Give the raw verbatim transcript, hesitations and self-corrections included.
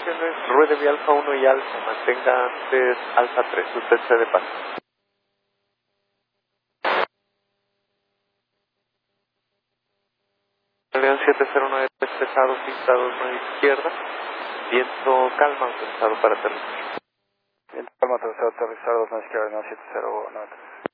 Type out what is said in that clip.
Ruede vía Alfa uno y Alfa, mantenga antes Alfa tres, usted se de paso. León siete cero nueve, despejado, pista dos nueve izquierda, viento calma, autorizado para aterrizar. Viento calma, autorizado, aterrizar dos nueve izquierda, siete cero nueve.